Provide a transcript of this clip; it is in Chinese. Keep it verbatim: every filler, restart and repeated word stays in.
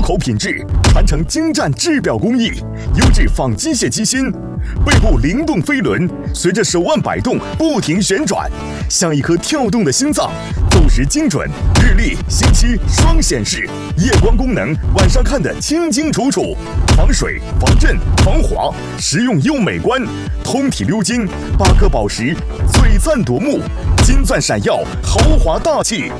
口品质，传承精湛制表工艺，优质仿机械机芯。背部灵动飞轮随着手腕摆动不停旋转，像一颗跳动的心脏。走时精准，日历、星期双显示，夜光功能，晚上看得清清楚楚。防水、防震、防滑，实用又美观。通体鎏金，八颗宝石，璀璨夺目，金钻闪耀，豪华大气。